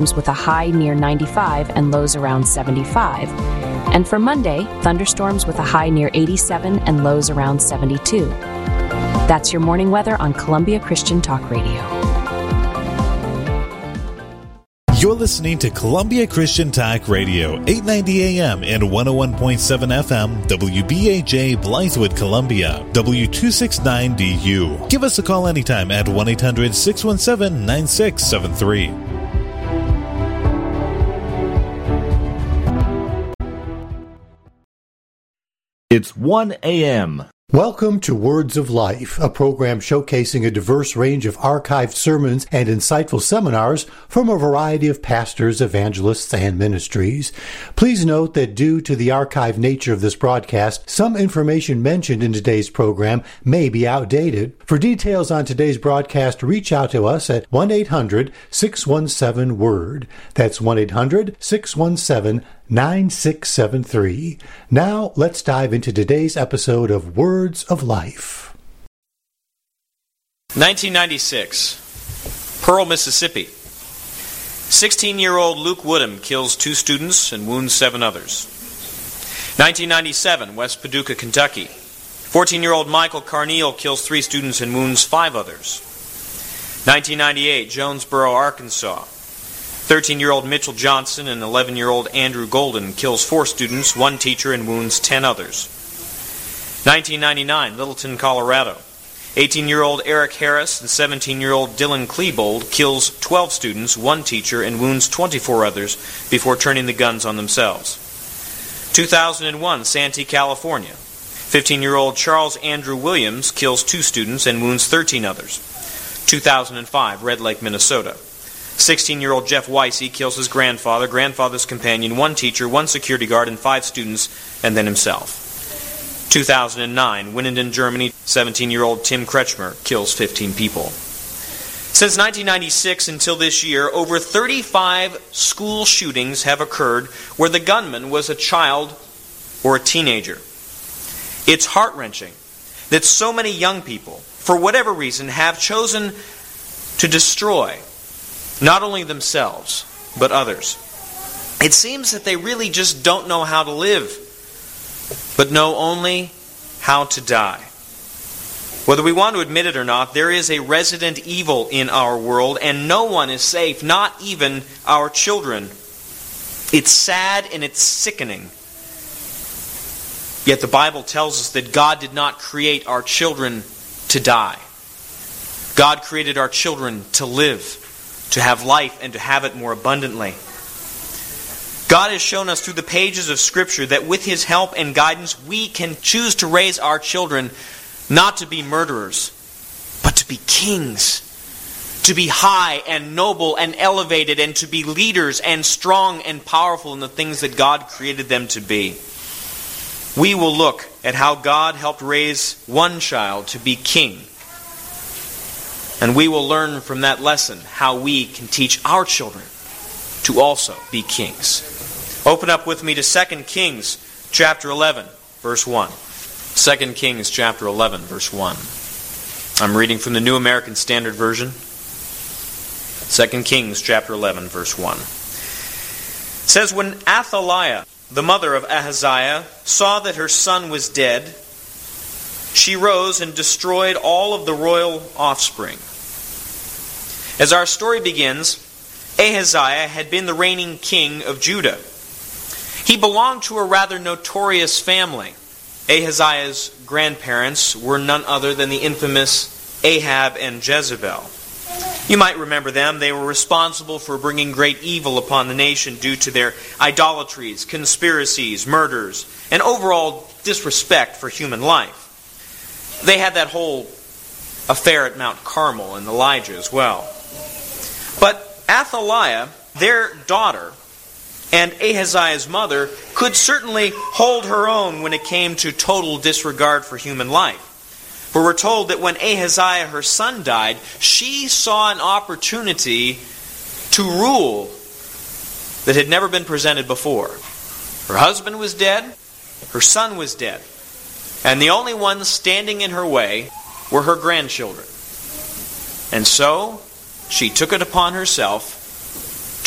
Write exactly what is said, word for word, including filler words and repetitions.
with a high near ninety-five and lows around seventy-five. And for Monday, thunderstorms with a high near eighty-seven and lows around seventy-two. That's your morning weather on Columbia Christian Talk Radio. You're listening to Columbia Christian Talk Radio, eight ninety A M and one oh one point seven F M, W B A J, Blythewood, Columbia, W two sixty-nine D U. Give us a call anytime at one eight hundred six one seven nine six seven three. It's one A M. Welcome to Words of Life, a program showcasing a diverse range of archived sermons and insightful seminars from a variety of pastors, evangelists, and ministries. Please note that due to the archived nature of this broadcast, some information mentioned in today's program may be outdated. For details on today's broadcast, reach out to us at one eight hundred six one seven WORD. That's one eight hundred six one seven nine six seven three. Now, let's dive into today's episode of Words of Life. nineteen ninety-six, Pearl, Mississippi. sixteen-year-old Luke Woodham kills two students and wounds seven others. nineteen ninety-seven, West Paducah, Kentucky. fourteen-year-old Michael Carneal kills three students and wounds five others. nineteen ninety-eight, Jonesboro, Arkansas. thirteen-year-old Mitchell Johnson and eleven-year-old Andrew Golden kills four students, one teacher, and wounds ten others. nineteen ninety-nine, Littleton, Colorado. eighteen-year-old Eric Harris and seventeen-year-old Dylan Klebold kills twelve students, one teacher, and wounds twenty-four others before turning the guns on themselves. two thousand one, Santee, California. fifteen-year-old Charles Andrew Williams kills two students and wounds thirteen others. two thousand five, Red Lake, Minnesota. sixteen-year-old Jeff Weissy kills his grandfather, grandfather's companion, one teacher, one security guard, and five students, and then himself. two thousand nine, Winnenden, Germany. seventeen-year-old Tim Kretschmer kills fifteen people. Since nineteen ninety-six until this year, over thirty-five school shootings have occurred where the gunman was a child or a teenager. It's heart-wrenching that so many young people, for whatever reason, have chosen to destroy not only themselves, but others. It seems that they really just don't know how to live, but know only how to die. Whether we want to admit it or not, there is a resident evil in our world, and no one is safe, not even our children. It's sad and it's sickening. Yet the Bible tells us that God did not create our children to die. God created our children to live, to have life, and to have it more abundantly. God has shown us through the pages of Scripture that with His help and guidance, we can choose to raise our children not to be murderers, but to be kings, to be high and noble and elevated, and to be leaders and strong and powerful in the things that God created them to be. We will look at how God helped raise one child to be king. And we will learn from that lesson how we can teach our children to also be kings. Open up with me to Second Kings chapter eleven, verse one. Second Kings chapter eleven, verse one. I'm reading from the New American Standard Version. Second Kings chapter eleven, verse one. It says, when Athaliah, the mother of Ahaziah, saw that her son was dead, she rose and destroyed all of the royal offspring. As our story begins, Ahaziah had been the reigning king of Judah. He belonged to a rather notorious family. Ahaziah's grandparents were none other than the infamous Ahab and Jezebel. You might remember them. They were responsible for bringing great evil upon the nation due to their idolatries, conspiracies, murders, and overall disrespect for human life. They had that whole affair at Mount Carmel and Elijah as well. But Athaliah, their daughter, and Ahaziah's mother could certainly hold her own when it came to total disregard for human life. For we're told that when Ahaziah, her son, died, she saw an opportunity to rule that had never been presented before. Her husband was dead, her son was dead, and the only ones standing in her way were her grandchildren. And so, she took it upon herself